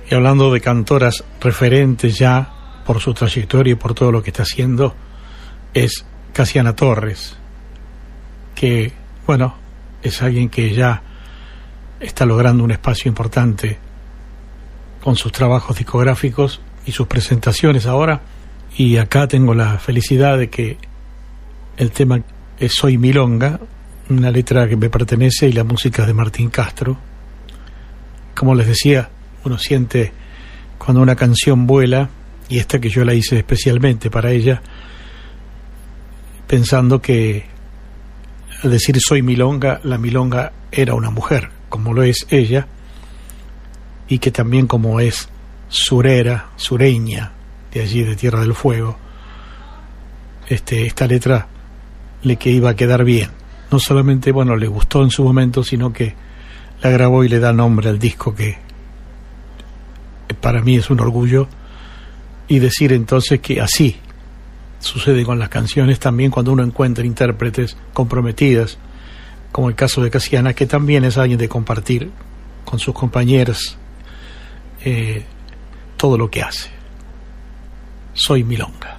Y hablando de cantoras referentes ya por su trayectoria y por todo lo que está haciendo, es Casiana Torres, que, bueno, es alguien que ya está logrando un espacio importante con sus trabajos discográficos y sus presentaciones ahora. Y acá tengo la felicidad de que el tema es Soy Milonga, una letra que me pertenece, y la música es de Martín Castro. Como les decía, uno siente cuando una canción vuela, y esta que yo la hice especialmente para ella, pensando que al decir soy milonga, la milonga era una mujer, como lo es ella, y que también como es surera, sureña, de allí de Tierra del Fuego, esta letra le que iba a quedar bien. No solamente, bueno, le gustó en su momento, sino que la grabó y le da nombre al disco, que para mí es un orgullo. Y decir entonces que así sucede con las canciones también, cuando uno encuentra intérpretes comprometidas, como el caso de Casiana, que también es alguien de compartir con sus compañeras todo lo que hace. Soy Milonga.